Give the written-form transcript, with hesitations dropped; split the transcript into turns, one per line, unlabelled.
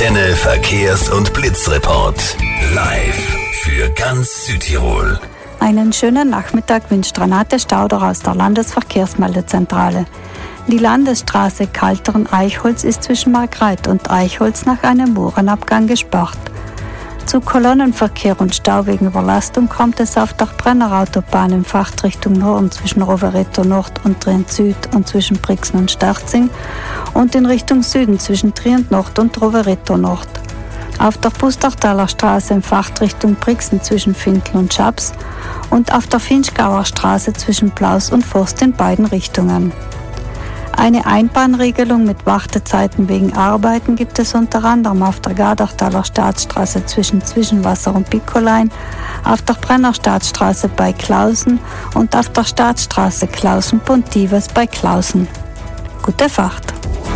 Antenne Verkehrs- und Blitzreport. Live für ganz Südtirol.
Einen schönen Nachmittag wünscht Renate Stauder aus der Landesverkehrsmeldezentrale. Die Landesstraße Kaltern-Eichholz ist zwischen Markgreit und Eichholz nach einem Murenabgang gesperrt. Zu Kolonnenverkehr und Stau wegen Überlastung kommt es auf der Brennerautobahn in Fachrichtung Norden zwischen Rovereto Nord und Trient Süd und zwischen Brixen und Sterzing und in Richtung Süden zwischen Trient Nord und Rovereto Nord. Auf der Pustertaler Straße in Fachrichtung Brixen zwischen Findl und Schaps und auf der Finchgauer Straße zwischen Plaus und Forst in beiden Richtungen. Eine Einbahnregelung mit Wartezeiten wegen Arbeiten gibt es unter anderem auf der Gardachtaler Staatsstraße zwischen Zwischenwasser und Pickolein, auf der Brennerstaatsstraße bei Klausen und auf der Staatsstraße Klausen-Pontives bei Klausen. Gute Fahrt!